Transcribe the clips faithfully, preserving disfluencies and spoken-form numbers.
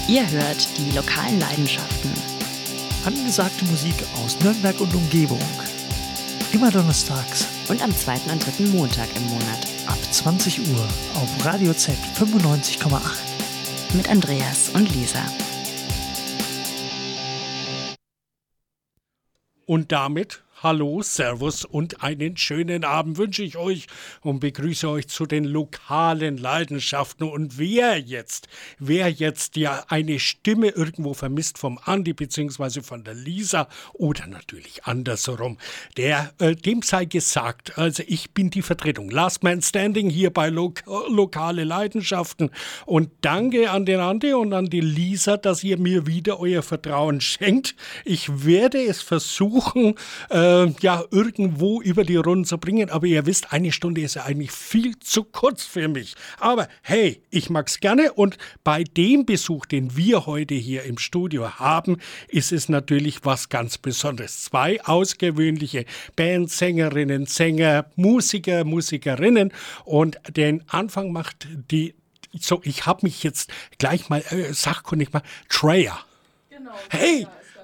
Ihr hört die lokalen Leidenschaften. Angesagte Musik aus Nürnberg und Umgebung. Immer donnerstags. Und am zweiten und dritten Montag im Monat. Ab zwanzig Uhr auf Radio Z fünfundneunzig Komma acht. Mit Andreas und Lisa. Und damit hallo, servus und einen schönen Abend wünsche ich euch und begrüße euch zu den lokalen Leidenschaften. Und wer jetzt, wer jetzt ja eine Stimme irgendwo vermisst vom Andi bzw. von der Lisa oder natürlich andersherum, der, äh, dem sei gesagt, also ich bin die Vertretung. Last Man Standing hier bei Lo- lokale Leidenschaften. Und danke an den Andi und an die Lisa, dass ihr mir wieder euer Vertrauen schenkt. Ich werde es versuchen, äh, ja, irgendwo über die Runden zu bringen. Aber ihr wisst, eine Stunde ist ja eigentlich viel zu kurz für mich. Aber hey, ich mag's gerne. Und bei dem Besuch, den wir heute hier im Studio haben, ist es natürlich was ganz Besonderes. Zwei ausgewöhnliche Bandsängerinnen, Sänger, Musiker, Musikerinnen. Und den Anfang macht die, so, ich habe mich jetzt gleich mal, äh, sachkundig mal, Treya. Genau. Hey,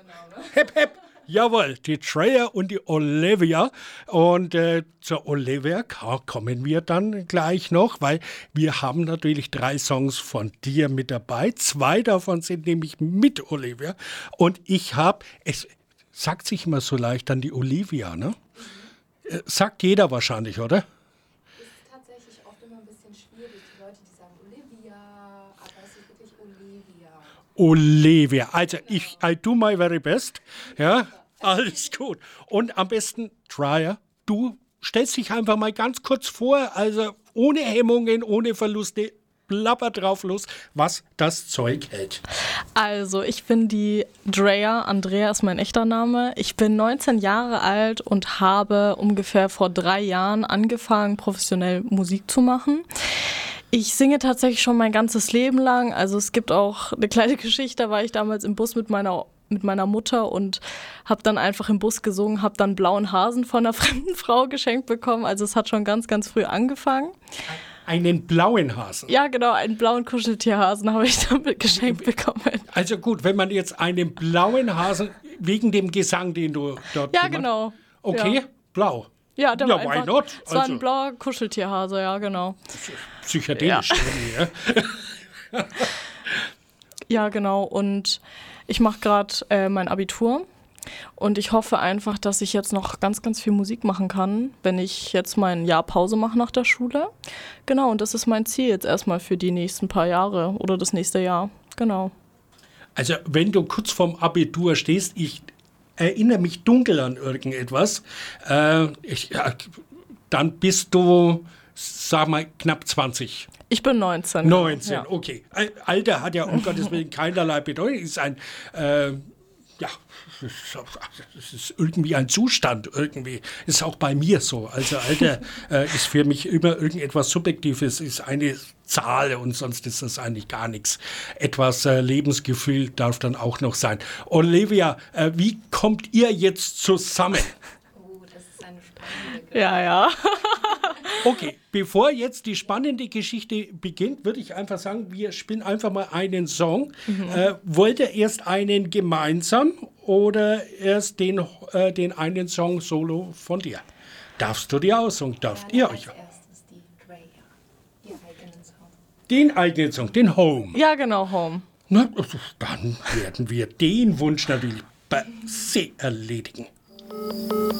hep, hep. Jawohl, die Treya und die Olivia. Und äh, zur Olivia kommen wir dann gleich noch, weil wir haben natürlich drei Songs von dir mit dabei. Zwei davon sind nämlich mit Olivia. Und ich habe, es sagt sich immer so leicht dann die Olivia, ne? Mhm. Sagt jeder wahrscheinlich, oder? Ist tatsächlich oft immer ein bisschen schwierig. Die Leute, die sagen Olivia, aber es ist wirklich Olivia. Olivia. Also ich, I do my very best. Ja, alles gut. Und am besten, Treya, du stellst dich einfach mal ganz kurz vor, also ohne Hemmungen, ohne Verluste, plapper drauf los, was das Zeug hält. Also, ich bin die Treya, Andrea ist mein echter Name. Ich bin neunzehn Jahre alt und habe ungefähr vor drei Jahren angefangen, professionell Musik zu machen. Ich singe tatsächlich schon mein ganzes Leben lang. Also es gibt auch eine kleine Geschichte, da war ich damals im Bus mit meiner, mit meiner Mutter und habe dann einfach im Bus gesungen, habe dann blauen Hasen von einer fremden Frau geschenkt bekommen. Also es hat schon ganz, ganz früh angefangen. Einen blauen Hasen? Ja, genau, einen blauen Kuscheltierhasen habe ich damit geschenkt bekommen. Also gut, wenn man jetzt einen blauen Hasen, wegen dem Gesang, den du dort Ja, gemacht- genau. Okay, Ja. blau. Ja, der Ja, war why einfach, not? Es war Also- ein blauer Kuscheltierhase, ja, genau. Psychedelisch. Ja. Ja, genau. Und ich mache gerade äh, mein Abitur. Und ich hoffe einfach, dass ich jetzt noch ganz, ganz viel Musik machen kann, wenn ich jetzt mein Jahr Pause mache nach der Schule. Genau, und das ist mein Ziel jetzt erstmal für die nächsten paar Jahre oder das nächste Jahr. Genau. Also wenn du kurz vorm Abitur stehst, ich erinnere mich dunkel an irgendetwas, äh, ich, ja, dann bist du, sag mal, knapp zwanzig. Ich bin neunzehn. neunzehn, Ja. okay. Al- Alter hat ja um Gottes Willen keinerlei Bedeutung. Ist ein, äh, ja, es ist irgendwie ein Zustand, irgendwie. Ist auch bei mir so. Also Alter äh, ist für mich immer irgendetwas Subjektives, ist eine Zahl und sonst ist das eigentlich gar nichts. Etwas äh, Lebensgefühl darf dann auch noch sein. Olivia, äh, wie kommt ihr jetzt zusammen? Oh, das ist eine spannende Geschichte. Ja, ja. Okay, bevor jetzt die spannende Geschichte beginnt, würde ich einfach sagen, wir spielen einfach mal einen Song. Mhm. Äh, wollt ihr erst einen gemeinsam oder erst den, äh, den einen Song solo von dir? Darfst du dir aussuchen? Darft ihr euch? Als erstes die Treya, ihr eigenen Song. Den eigenen Song, den Home. Ja, genau, Home. Na, dann werden wir den Wunsch natürlich per se erledigen.